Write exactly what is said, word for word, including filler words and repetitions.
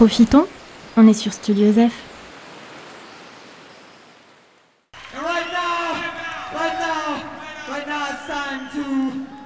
Profitons, on est sur Studio Zef. And right now, right now, right now it's time to